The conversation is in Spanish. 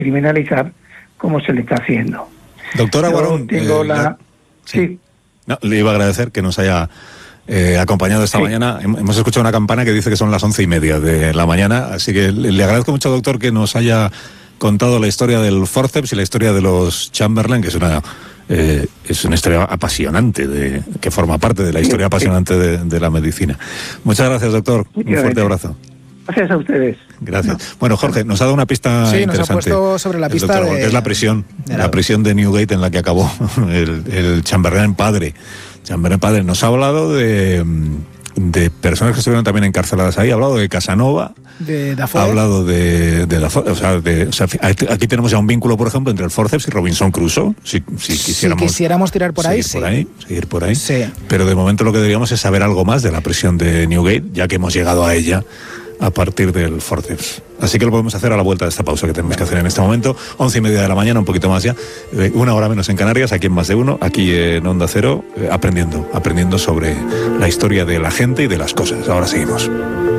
criminalizar como se le está haciendo. Doctor Aguarón, sí. No, le iba a agradecer que nos haya acompañado esta mañana. Hemos escuchado una campana que dice que son las 11:30 de la mañana, así que le agradezco mucho, doctor, que nos haya contado la historia del forceps y la historia de los Chamberlain, que es una historia apasionante, que forma parte de la historia apasionante de la medicina. Muchas gracias, doctor. Un fuerte abrazo. Gracias a ustedes. Gracias. Bueno, Jorge, nos ha dado una pista interesante. Nos ha puesto sobre la pista doctor, que es la prisión de Newgate en la que acabó el Chamberlain padre. Chamberlain padre nos ha hablado de personas que estuvieron también encarceladas ahí, ha hablado de Casanova, de Dafoe. Ha hablado de Dafoe, aquí tenemos ya un vínculo, por ejemplo, entre el forceps y Robinson Crusoe, si quisiéramos tirar por ahí, seguir por ahí. Sí. Pero de momento lo que deberíamos es saber algo más de la prisión de Newgate, ya que hemos llegado a ella a partir del forceps. Así que lo podemos hacer a la vuelta de esta pausa que tenemos que hacer en este momento. 11:30 de la mañana, un poquito más ya, una hora menos en Canarias, aquí en Más de Uno, aquí en Onda Cero, aprendiendo sobre la historia de la gente y de las cosas. Ahora seguimos.